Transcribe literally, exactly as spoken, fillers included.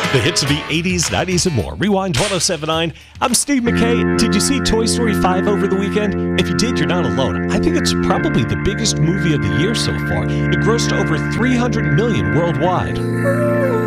The hits of the eighties, nineties, and more. Rewind ten seventy-nine. I'm Steve McKay. Did you see Toy Story five over the weekend? If you did, you're not alone. I think it's probably the biggest movie of the year so far. It grossed over three hundred million dollars worldwide.